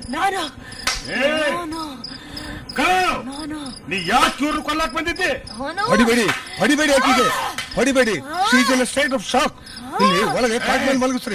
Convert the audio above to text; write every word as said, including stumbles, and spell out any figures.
ನಾನು ನೀ ಯಾಕೆ ಇವ್ರು ಕೊಲ್ಲಕ್ ಬಂದಿದ್ದೆ? ಹೊಡಿಬೇಡಿ ಹೊಡಿಬೇಡಿ ಆಕಿಗೆ ಹೊಡಿಬೇಡಿ. She is in a state of shock. ಇಲ್ಲಿ ಒಳಗೆ ಕಾಟ್ ಮೇಲೆ ಮಲಗಿಸ್ರಿ.